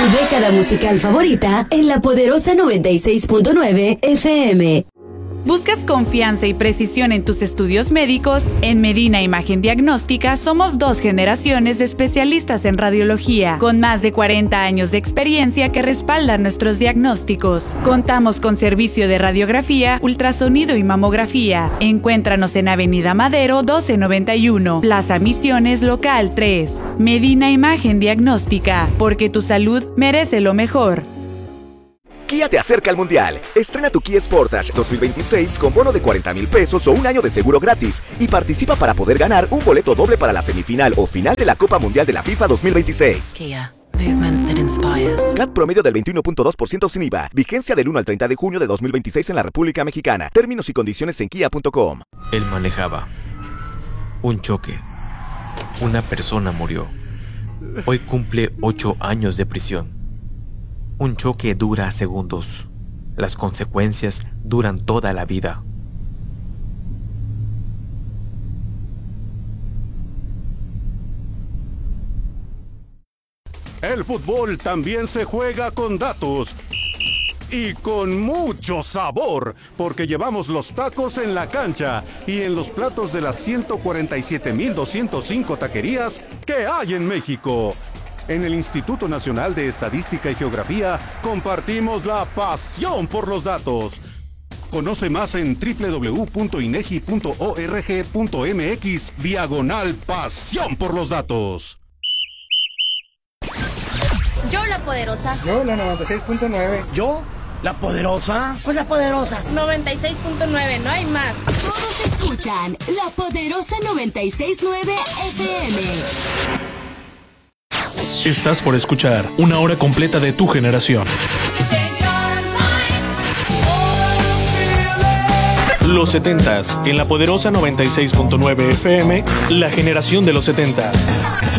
Tu década musical favorita en La Poderosa 96.9 FM. ¿Buscas confianza y precisión en tus estudios médicos? En Medina Imagen Diagnóstica somos 2 generaciones de especialistas en radiología, con más de 40 años de experiencia que respaldan nuestros diagnósticos. Contamos con servicio de radiografía, ultrasonido y mamografía. Encuéntranos en Avenida Madero 1291, Plaza Misiones Local 3. Medina Imagen Diagnóstica, porque tu salud merece lo mejor. Kia te acerca al Mundial. Estrena tu Kia Sportage 2026 con bono de 40,000 pesos o un año de seguro gratis y participa para poder ganar un boleto doble para la semifinal o final de la Copa Mundial de la FIFA 2026. Kia, movement that inspires. CAT promedio del 21.2% sin IVA. Vigencia del 1 al 30 de junio de 2026 en la República Mexicana. Términos y condiciones en kia.com. Él manejaba. Un choque. Una persona murió. Hoy cumple 8 años de prisión. Un choque dura segundos. Las consecuencias duran toda la vida. El fútbol también se juega con datos. Y con mucho sabor, porque llevamos los tacos en la cancha y en los platos de las 147,205 taquerías que hay en México. En el Instituto Nacional de Estadística y Geografía compartimos la pasión por los datos. Conoce más en www.inegi.org.mx/pasión por los datos. Yo la poderosa. Yo la 96.9. Yo la poderosa. Pues la poderosa. 96.9, no hay más. Todos escuchan La Poderosa 96.9 FM. Estás por escuchar una hora completa de tu generación. Los 70s, en La Poderosa 96.9 FM, la generación de los 70s.